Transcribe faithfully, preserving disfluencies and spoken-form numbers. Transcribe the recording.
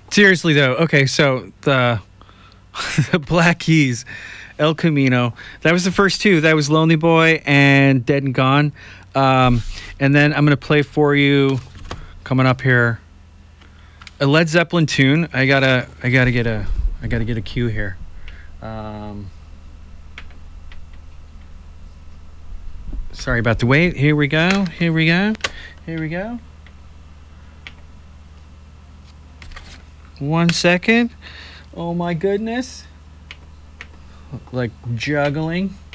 Seriously though, okay, so the, the Black Keys, El Camino. That was the first two. That was Lonely Boy and Dead and Gone. Um, and then I'm gonna play for you, coming up here, a Led Zeppelin tune. I gotta, I gotta get a, I gotta get a cue here. Um, sorry about the wait. Here we go. Here we go. Here we go. One second. Oh my goodness. Like juggling.